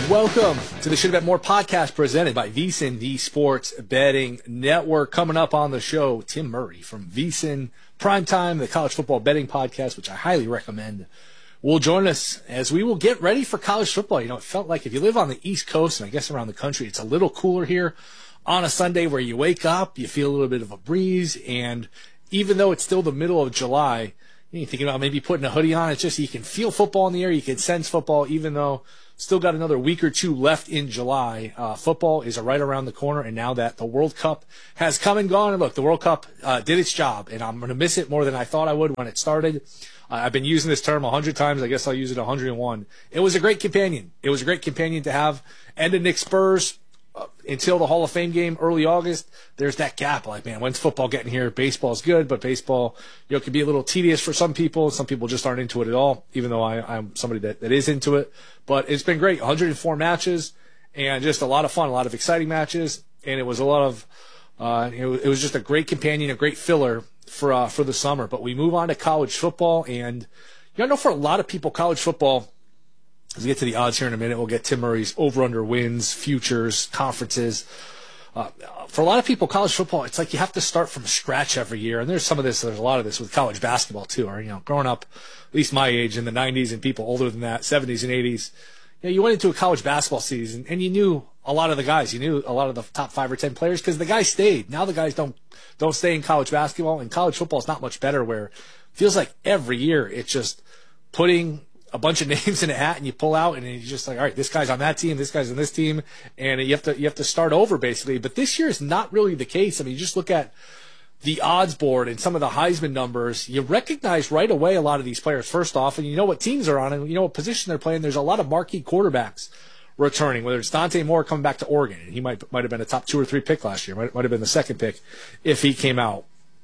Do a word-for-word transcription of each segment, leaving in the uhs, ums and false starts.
Welcome to the Should Have Bet More podcast presented by VSiN, the Sports Betting Network. Coming up on the show, Tim Murray from VSiN Primetime, the college football betting podcast, which I highly recommend, will join us as we will get ready for college football. You know, it felt like if you live on the East Coast and I guess around the country, it's a little cooler here on a Sunday where you wake up, you feel a little bit of a breeze, and even though it's still the middle of July, you're thinking about maybe putting a hoodie on. It's just you can feel football in the air, you can sense football, even though still got another week or two left in July. Uh, football is right around the corner, and now that the World Cup has come and gone, and look, the World Cup uh, did its job, and I'm going to miss it more than I thought I would when it started. Uh, I've been using this term a hundred times. I guess I'll use it a hundred and one. It was a great companion. It was a great companion to have. Ended Nick Spurs uh, until the Hall of Fame game early August. There's that gap. Like, man, when's football getting here? Baseball's good, but baseball, you know, can be a little tedious for some people. Some people just aren't into it at all, even though I, I'm somebody that, that is into it. But it's been great. one hundred four matches and just a lot of fun, a lot of exciting matches. And it was a lot of, uh, it, was, it was just a great companion, a great filler for, uh, for the summer. But we move on to college football. And, you know, I know for a lot of people, college football, as we get to the odds here in a minute, we'll get Tim Murray's over-under wins, futures, conferences. Uh, for a lot of people, college football, it's like you have to start from scratch every year. And there's some of this, there's a lot of this with college basketball too. Or, you know, growing up, at least my age in the nineties and people older than that, seventies and eighties, you know, you went into a college basketball season and you knew a lot of the guys. You knew a lot of the top five or ten players because the guys stayed. Now the guys don't don't stay in college basketball, and college football is not much better, where it feels like every year it's just putting a bunch of names in a hat and you pull out and you're just like, all right, this guy's on that team, this guy's on this team, and you have to you have to start over basically. But this year is not really the case. I mean, you just look at the odds board and some of the Heisman numbers, you recognize right away a lot of these players first off, and you know what teams are on and you know what position they're playing. There's a lot of marquee quarterbacks returning, whether it's Dante Moore coming back to Oregon, and he might might have been a top two or three pick last year, might, might have been the second pick if he came out.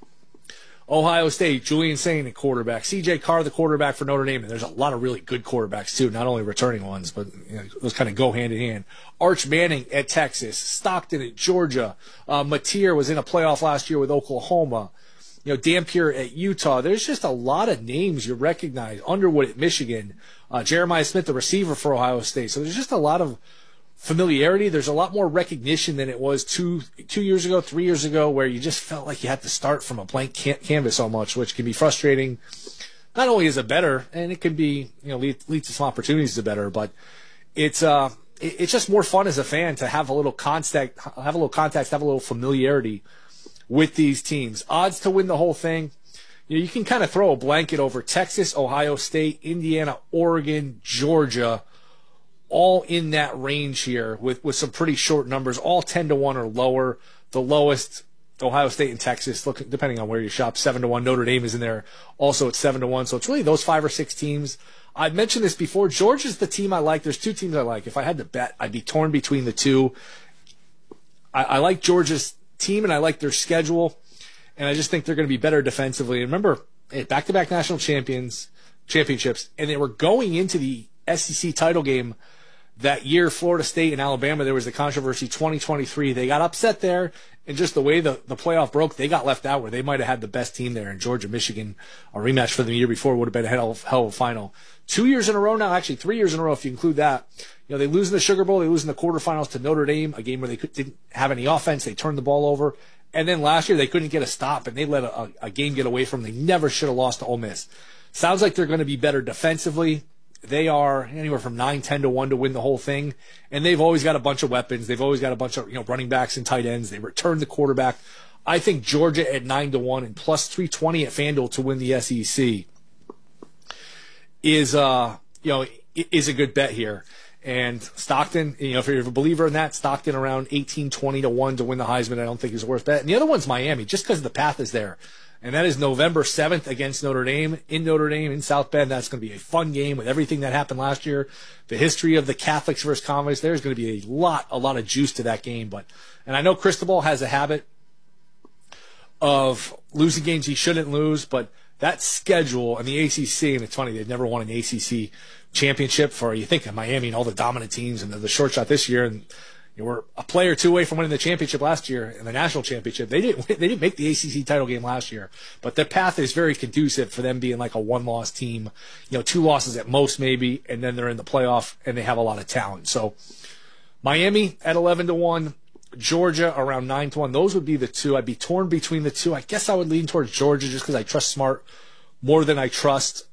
Ohio State, Julian Saint, the quarterback. C J Carr, the quarterback for Notre Dame. And there's a lot of really good quarterbacks, too, not only returning ones, but you know, those kind of go hand in hand. Arch Manning at Texas. Stockton at Georgia. Uh, Mateer was in a playoff last year with Oklahoma. You know, Dampier at Utah. There's just a lot of names you recognize. Underwood at Michigan. Uh, Jeremiah Smith, the receiver for Ohio State. So there's just a lot of familiarity. There's a lot more recognition than it was two two years ago, three years ago, where you just felt like you had to start from a blank can- canvas so much, which can be frustrating. Not only is it better, and it can be, you know, lead, lead to some opportunities to better, but it's uh it, it's just more fun as a fan to have a little contact, have a little context, have a little familiarity with these teams. Odds to win the whole thing. You know, you can kind of throw a blanket over Texas, Ohio State, Indiana, Oregon, Georgia, all in that range here with, with some pretty short numbers, all ten to one or lower. The lowest, Ohio State and Texas, look, depending on where you shop, seven to one. Notre Dame is in there also at seven to one. So it's really those five or six teams. I've mentioned this before. Georgia's the team I like. There's two teams I like. If I had to bet, I'd be torn between the two. I, I like Georgia's team, and I like their schedule, and I just think they're going to be better defensively. And remember, back-to-back national champions, championships, and they were going into the S E C title game that year. Florida State and Alabama, there was the controversy, twenty twenty-three. They got upset there, and just the way the, the playoff broke, they got left out where they might have had the best team there. And Georgia, Michigan, a rematch for them the year before would have been a hell of, hell of a final. Two years in a row now, actually three years in a row if you include that. You know, they lose in the Sugar Bowl, they lose in the quarterfinals to Notre Dame, a game where they could, didn't have any offense. They turned the ball over. And then last year they couldn't get a stop, and they let a, a game get away from them. They never should have lost to Ole Miss. Sounds like they're going to be better defensively. They are anywhere from nine, ten to one to win the whole thing. And they've always got a bunch of weapons. They've always got a bunch of, you know, running backs and tight ends. They return the quarterback. I think Georgia at nine to one and plus three twenty at FanDuel to win the S E C is, uh, you know, is a good bet here. And Stockton, you know, if you're a believer in that, Stockton around eighteen, twenty to one to win the Heisman, I don't think is a worth bet. And the other one's Miami, just because the path is there. And that is November seventh against Notre Dame, in Notre Dame, in South Bend. That's going to be a fun game with everything that happened last year. The history of the Catholics versus convicts. There's going to be a lot, a lot of juice to that game. But, and I know Cristobal has a habit of losing games he shouldn't lose, but that schedule and the A C C, and it's funny, they've never won an A C C championship for, you think of Miami and all the dominant teams and the, the short shot this year. And, You were a player or two away from winning the championship last year and the national championship. They didn't they didn't make the A C C title game last year, but their path is very conducive for them being like a one-loss team, you know, two losses at most maybe, and then they're in the playoff and they have a lot of talent. So Miami at eleven to one, Georgia around nine to one. Those would be the two. I'd be torn between the two. I guess I would lean towards Georgia just because I trust Smart more than I trust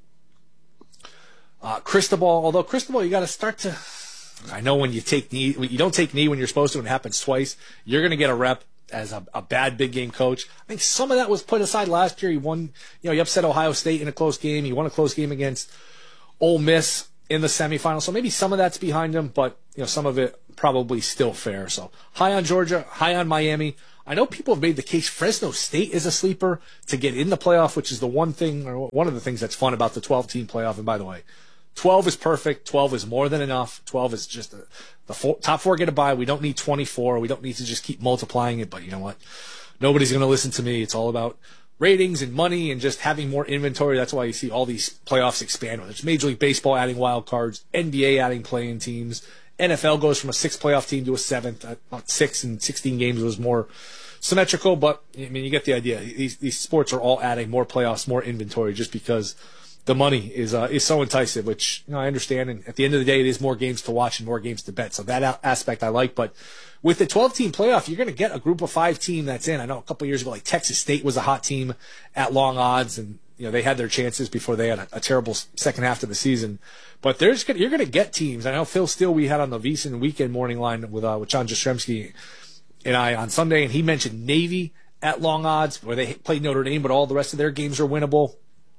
uh, Cristobal. Although Cristobal, you got to start to. I know when you take knee, you don't take knee when you're supposed to, and it happens twice. You're going to get a rep as a, a bad big game coach. I think some of that was put aside last year. He won, you know, he upset Ohio State in a close game. He won a close game against Ole Miss in the semifinals. So maybe some of that's behind him, but you know, some of it probably still fair. So high on Georgia, high on Miami. I know people have made the case Fresno State is a sleeper to get in the playoff, which is the one thing or one of the things that's fun about the twelve-team playoff. And by the way, twelve is perfect. twelve is more than enough. twelve is just a, the four, top four get a bye. We don't need twenty-four. We don't need to just keep multiplying it. But you know what? Nobody's going to listen to me. It's all about ratings and money and just having more inventory. That's why you see all these playoffs expand. Whether it's Major League Baseball adding wild cards, N B A adding play-in teams, N F L goes from a six playoff team to a seventh. About six and sixteen games was more symmetrical, but I mean, you get the idea. These these sports are all adding more playoffs, more inventory, just because the money is uh, is so enticing, which you know I understand. And at the end of the day, it is more games to watch and more games to bet. So that a- aspect I like. But with the twelve-team playoff, you're going to get a group of five team that's in. I know a couple of years ago, like Texas State was a hot team at long odds, and you know they had their chances before they had a, a terrible second half of the season. But there's you're going to get teams. I know Phil Steele we had on the VSiN weekend morning line with uh, with John Jastrzemski and I on Sunday, and he mentioned Navy at long odds where they played Notre Dame, but all the rest of their games are winnable.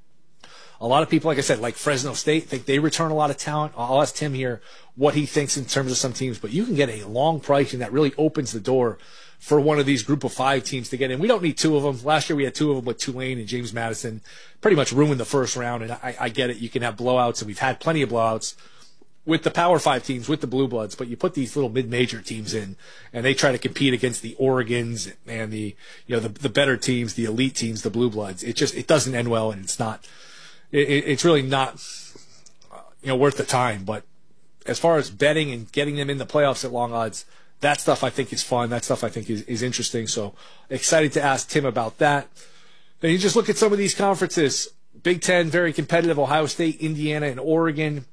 A lot of people, like I said, like Fresno State, think they return a lot of talent. I'll ask Tim here what he thinks in terms of some teams, but you can get a long pricing that really opens the door for one of these group of five teams to get in. We don't need two of them. Last year we had two of them with Tulane and James Madison. Pretty much ruined the first round, and I, I get it. You can have blowouts, and we've had plenty of blowouts with the Power Five teams, with the Blue Bloods, but you put these little mid-major teams in, and they try to compete against the Oregons and the you know the, the better teams, the elite teams, the Blue Bloods. It just it doesn't end well, and it's not. It, it's really not, uh, you know, worth the time. But as far as betting and getting them in the playoffs at long odds, that stuff I think is fun. That stuff I think is, is interesting. So excited to ask Tim about that. Then you just look at some of these conferences. Big Ten, very competitive. Ohio State, Indiana, and Oregon,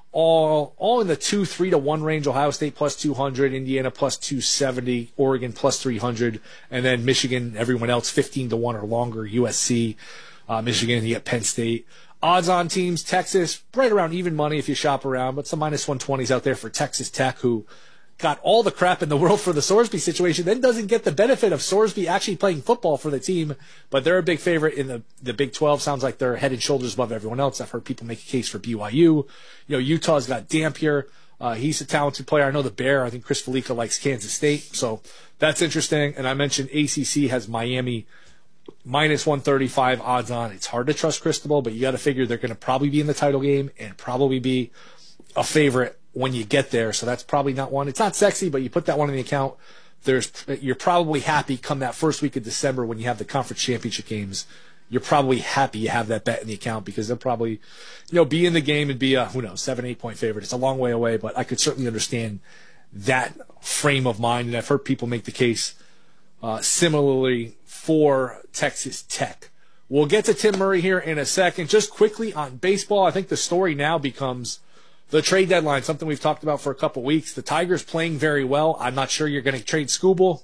all all in the two, three to one range. Ohio State plus two hundred, Indiana plus two seventy, Oregon plus three hundred, and then Michigan, everyone else fifteen to one or longer. U S C, uh, Michigan, you get Penn State. Odds-on teams, Texas, right around even money if you shop around, but some minus one twenties out there for Texas Tech, who got all the crap in the world for the Sorsby situation, then doesn't get the benefit of Sorsby actually playing football for the team, but they're a big favorite in the, the Big twelve. Sounds like they're head and shoulders above everyone else. I've heard people make a case for B Y U. You know, Utah's got Dampier. Uh, he's a talented player. I know the Bear. I think Chris Felica likes Kansas State, so that's interesting. And I mentioned A C C has Miami minus one thirty-five odds on. It's hard to trust Cristobal, but you got to figure they're going to probably be in the title game and probably be a favorite when you get there. So that's probably not one. It's not sexy, but you put that one in the account. There's, you're probably happy come that first week of December when you have the conference championship games. You're probably happy you have that bet in the account because they'll probably, you know, be in the game and be a, who knows, seven, eight point favorite. It's a long way away, but I could certainly understand that frame of mind. And I've heard people make the case uh, similarly for Texas Tech. We'll get to Tim Murray here in a second. Just quickly on baseball, I think the story now becomes the trade deadline, something we've talked about for a couple weeks. The Tigers playing very well. I'm not sure you're going to trade Skubal.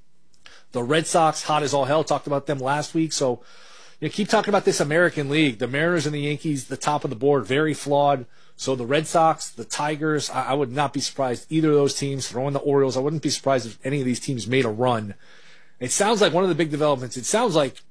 The Red Sox, hot as all hell. Talked about them last week. So you know, keep talking about this American League. The Mariners and the Yankees, the top of the board, very flawed. So the Red Sox, the Tigers, I, I would not be surprised either of those teams. Throwing the Orioles, I wouldn't be surprised if any of these teams made a run. It sounds like one of the big developments, it sounds like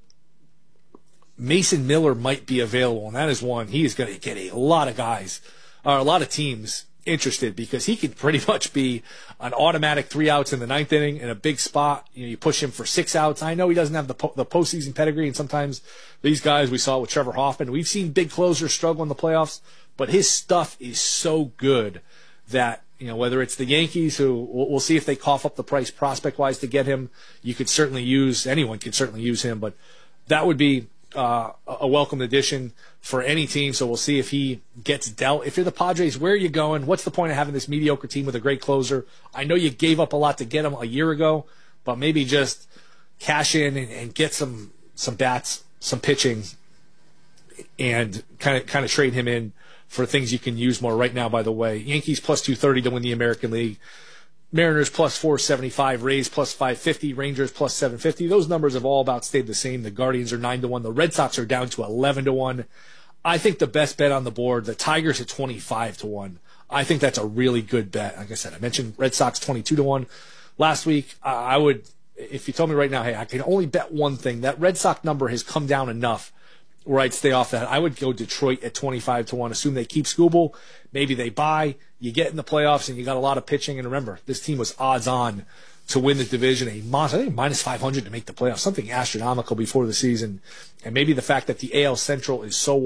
Mason Miller might be available, and that is one. He is going to get a lot of guys, or a lot of teams interested because he could pretty much be an automatic three outs in the ninth inning in a big spot. You know, you push him for six outs. I know he doesn't have the po- the postseason pedigree, and sometimes these guys we saw with Trevor Hoffman. We've seen big closers struggle in the playoffs, but his stuff is so good that, you know, whether it's the Yankees, who we'll see if they cough up the price prospect-wise to get him, you could certainly use, anyone could certainly use him, but that would be uh, a welcome addition for any team. So we'll see if he gets dealt. If you're the Padres, where are you going? What's the point of having this mediocre team with a great closer? I know you gave up a lot to get him a year ago, but maybe just cash in and, and get some some bats, some pitching, and kind of kind of trade him in for things you can use more right now. By the way, Yankees plus two thirty to win the American League. Mariners plus four seventy-five, Rays plus five fifty, Rangers plus seven fifty. Those numbers have all about stayed the same. The Guardians are nine to one. The Red Sox are down to eleven to one. I think the best bet on the board, the Tigers at twenty-five to one. I think that's a really good bet. Like I said, I mentioned Red Sox twenty-two to one last week. Uh, I would, if you told me right now, hey, I can only bet one thing, that Red Sox number has come down enough where I'd stay off that. I would go Detroit at twenty-five to one. Assume they keep Skubal. Maybe they buy. You get in the playoffs and you got a lot of pitching. And remember, this team was odds on to win the division. A mon- I think minus five hundred to make the playoffs, something astronomical before the season. And maybe the fact that the A L Central is so